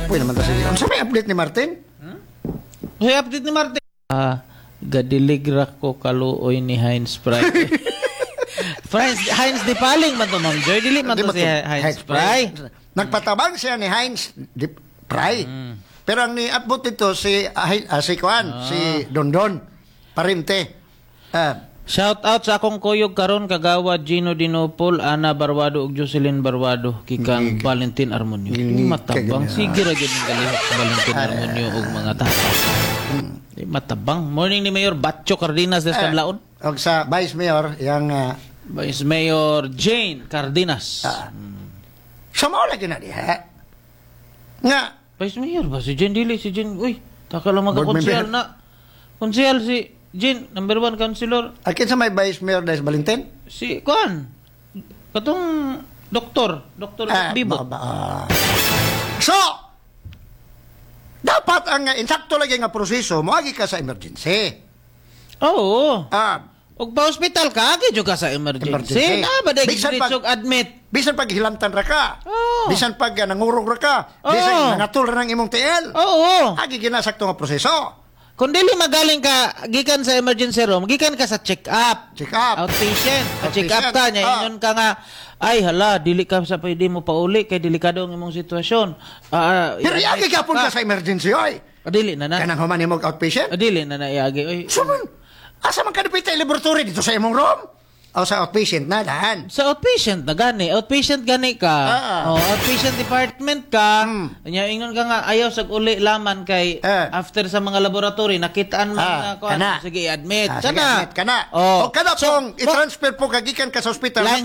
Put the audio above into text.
Kapoy naman ta sige. Unsa may update ni Martin? May update ni Martin. Gadiligra ko kaluoy ni Heinz Fry. Heinz di paling man to, Ma'am Joy. Dili man to si Heinz Fry. Nagpatabang siya ni Heinz Fry. Pero ang ni-upload ito si Dondon Parente. Shout out sa akong kuyog karon kagawad Gino Dinopol, Ana Barwado ug Jocelyn Barwado kikang Valentin Armonio. Matabang sige ra gyud ning galihok sa Valentin Armonio ug mga tao. Matabang. Morning ni Mayor Batcho Cardenas des Canlaon. Og sa Vice Mayor yang Vice Mayor Jane Cardenas. Sa mao lagi na diha. Nga Vice Mayor ba si Jane dili si Jane. Uy, taka lang magkonsehal na. Konsehal si Jane, number 1 councilor. Akin sa may Vice Mayor des Valentin? Si Kuan. Katong Dr. Bibo. So, dapat ang insakto lagi nga proseso, moagi ka sa emergency. Oo. Og pa-hospital ka, agad ka sa emergency. Ba dahil ginisog admit. Bisan pag hilantan ra ka. Oo. Bisan pag nangurog ra ka. Bisan nangatul ra ng imong TL. Oo. Agi ginasakto nga proseso. Kung dili magaling ka, gikan sa emergency room, gikan ka sa check-up. Check-up. Outpatient. Check-up ka niya. Ingon ka nga, ay hala, dili ka sa pwede mo pauli kay delikado ang imong sitwasyon. Pero iagi ka ka sa emergency, oy. Dili na na. Kanang human imong outpatient? Dili na na iagi, oy. Suman, asa man ka napita laboratory dito sa imong room? O sa outpatient na, dahan? Sa outpatient na gani. Outpatient gani ka. Outpatient department ka. Nya ingon ka nga, ayaw sag uli laman kay after sa mga laboratory, nakitaan mo nga ko. Sige, admit. Sige, admit ka na. O kada pong i-transfer po kagikan ka sa hospital.